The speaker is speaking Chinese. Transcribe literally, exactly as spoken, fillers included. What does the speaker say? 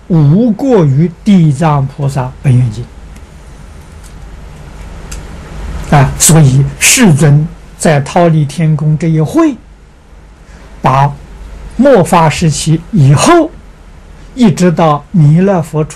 无过于地藏菩萨本愿经啊。所以世尊在忉利天宫这一会，把末法时期以后，一直到弥勒佛出